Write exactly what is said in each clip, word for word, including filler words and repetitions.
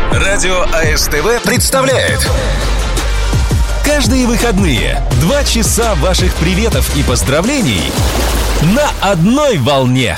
Радио АСТВ представляет каждые выходные два часа ваших приветов и поздравлений на одной волне.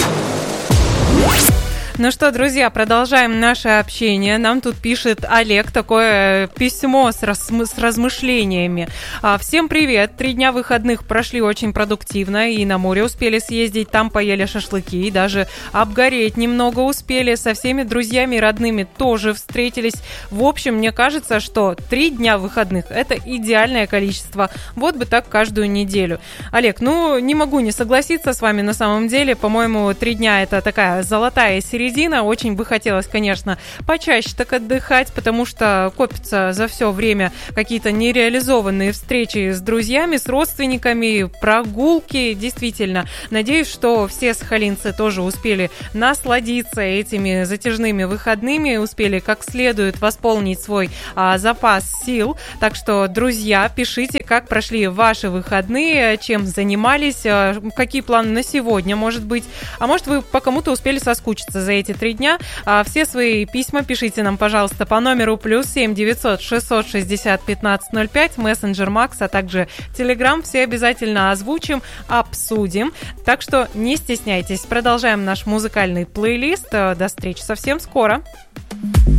Ну что, друзья, продолжаем наше общение. Нам тут пишет Олег такое письмо с, раз, с размышлениями. Всем привет. Три дня выходных прошли очень продуктивно. И на море успели съездить, там поели шашлыки. И даже обгореть немного успели. Со всеми друзьями и родными тоже встретились. В общем, мне кажется, что три дня выходных – это идеальное количество. Вот бы так каждую неделю. Олег, ну, не могу не согласиться с вами на самом деле. По-моему, три дня – это такая золотая середина. Очень бы хотелось, конечно, почаще так отдыхать, потому что копятся за все время какие-то нереализованные встречи с друзьями, с родственниками, прогулки. Действительно, надеюсь, что все сахалинцы тоже успели насладиться этими затяжными выходными, успели как следует восполнить свой а, запас сил. Так что, друзья, пишите, как прошли ваши выходные, чем занимались, а, какие планы на сегодня, может быть. А может, вы по кому-то успели соскучиться за эти три дня. А все свои письма пишите нам, пожалуйста, по номеру плюс семь девятьсот шестьсот шестьдесят пятнадцать ноль пять, мессенджер Макс, а также Телеграм. Все обязательно озвучим, обсудим. Так что не стесняйтесь. Продолжаем наш музыкальный плейлист. До встречи совсем скоро.